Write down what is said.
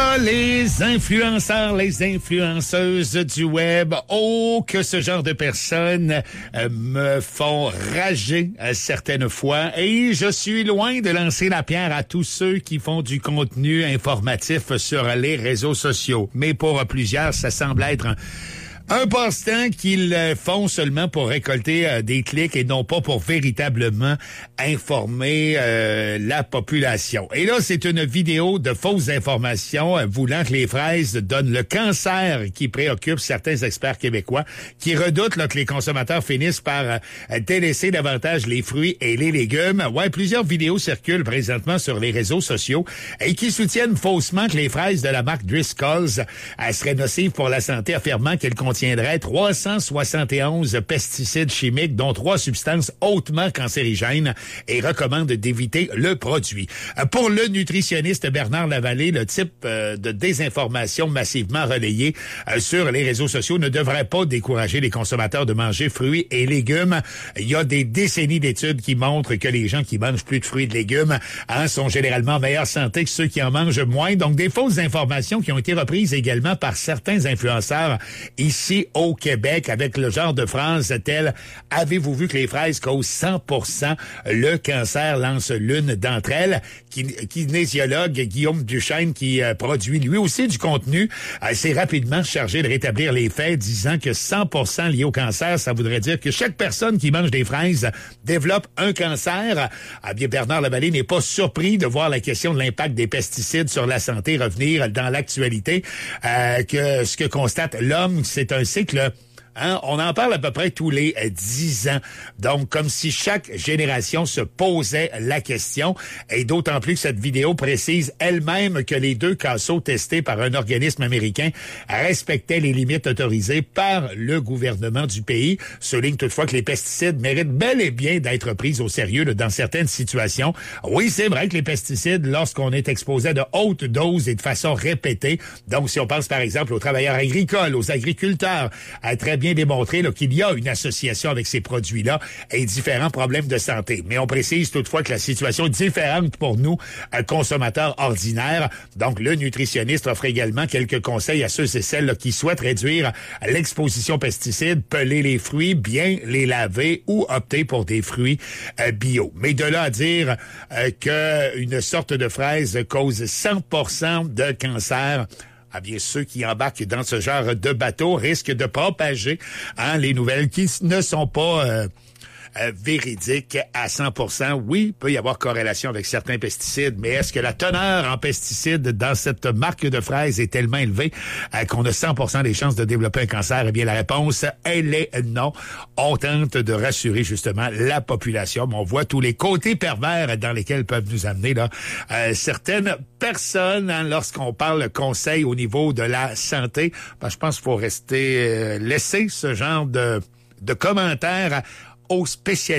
là, les influenceurs, les influenceuses du web, oh, que ce genre de personnes me font rager certaines fois. Et je suis loin de lancer la pierre à tous ceux qui font du contenu informatif sur les réseaux sociaux. Mais pour plusieurs, ça semble être un passe-temps qu'ils font seulement pour récolter des clics et non pas pour véritablement informer la population. Et là, c'est une vidéo de fausses informations voulant que les fraises donnent le cancer qui préoccupe certains experts québécois qui redoutent là, que les consommateurs finissent par délaisser davantage les fruits et les légumes. Ouais, plusieurs vidéos circulent présentement sur les réseaux sociaux et qui soutiennent faussement que les fraises de la marque Driscoll's seraient nocives pour la santé, affirmant qu'elles contiendrait 371 pesticides chimiques, dont 3 substances hautement cancérigènes, et recommande d'éviter le produit. Pour le nutritionniste Bernard Lavallée, le type de désinformation massivement relayée sur les réseaux sociaux ne devrait pas décourager les consommateurs de manger fruits et légumes. Il y a des décennies d'études qui montrent que les gens qui mangent plus de fruits et de légumes sont généralement en meilleure santé que ceux qui en mangent moins. Donc, des fausses informations qui ont été reprises également par certains influenceurs ici au Québec avec le genre de phrase telle « Avez-vous vu que les fraises causent 100% le cancer ?» lance l'une d'entre elles. Kinésiologue Guillaume Duchesne, qui produit lui aussi du contenu, s'est rapidement chargé de rétablir les faits, disant que 100% lié au cancer, ça voudrait dire que chaque personne qui mange des fraises développe un cancer. Ah bien, Bernard Lavallée n'est pas surpris de voir la question de l'impact des pesticides sur la santé revenir dans l'actualité. Que ce que constate l'homme, c'est un cycle. On en parle à peu près tous les 10 ans. Donc, comme si chaque génération se posait la question. Et d'autant plus que cette vidéo précise elle-même que les 2 casseaux testés par un organisme américain respectaient les limites autorisées par le gouvernement du pays. Souligne toutefois que les pesticides méritent bel et bien d'être pris au sérieux dans certaines situations. Oui, c'est vrai que les pesticides, lorsqu'on est exposé à de hautes doses et de façon répétée, donc si on pense par exemple aux travailleurs agricoles, aux agriculteurs, très bien démontré qu'il y a une association avec ces produits-là et différents problèmes de santé. Mais on précise toutefois que la situation est différente pour nous, consommateurs ordinaires. Donc, le nutritionniste offre également quelques conseils à ceux et celles qui souhaitent réduire l'exposition aux pesticides, peler les fruits, bien les laver ou opter pour des fruits bio. Mais de là à dire qu'une sorte de fraise cause 100% de cancer, ah bien, ceux qui embarquent dans ce genre de bateau risquent de propager les nouvelles qui ne sont pas véridiques à 100%. Oui, il peut y avoir corrélation avec certains pesticides, mais est-ce que la teneur en pesticides dans cette marque de fraises est tellement élevée qu'on a 100% des chances de développer un cancer? Eh bien, la réponse, elle est non. On tente de rassurer justement la population, mais on voit tous les côtés pervers dans lesquels peuvent nous amener là certaines personnes lorsqu'on parle conseil au niveau de la santé. Je pense qu'il faut rester laisser ce genre de commentaires aux spécialistes.